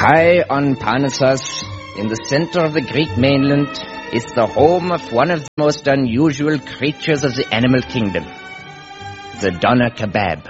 High on Parnassus, in the center of the Greek mainland, is the home of one of the most unusual creatures of the animal kingdom, the doner kebab.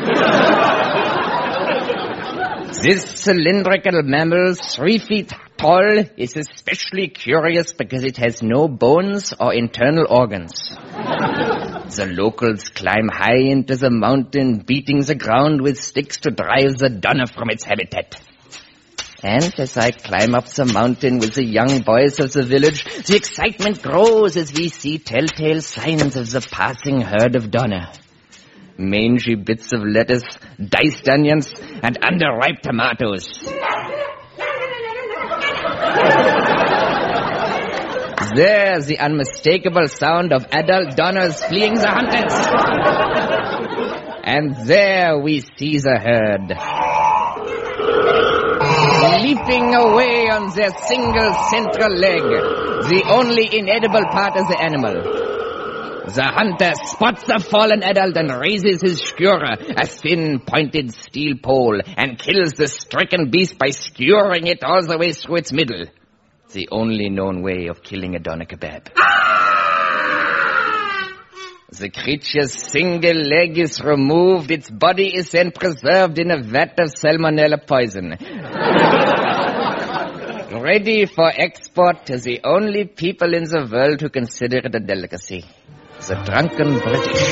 This cylindrical mammal, 3 feet tall, is especially curious because it has no bones or internal organs. The locals climb high into the mountain, beating the ground with sticks to drive the doner from its habitat. And as I climb up the mountain with the young boys of the village, the excitement grows as we see telltale signs of the passing herd of doner. Mangy bits of lettuce, diced onions, and underripe tomatoes. There, the unmistakable sound of adult doners fleeing the hunters. And there we see the herd, leaping away on their single central leg, the only inedible part of the animal. The hunter spots the fallen adult and raises his skewer, a thin, pointed steel pole, and kills the stricken beast by skewering it all the way through its middle. The only known way of killing a doner kebab. The creature's single leg is removed. Its body is then preserved in a vat of salmonella poison. Ready for export to the only people in the world who consider it a delicacy. The drunken British.